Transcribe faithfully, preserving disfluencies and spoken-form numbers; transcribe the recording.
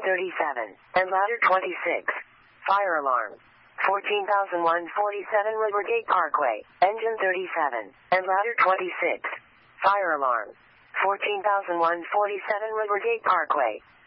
thirty-seven, and ladder twenty-six. Fire alarm. fourteen thousand one hundred forty-seven Rivergate Parkway, engine thirty-seven, and ladder twenty-six. Fire alarm. fourteen thousand one hundred forty-seven Rivergate Parkway,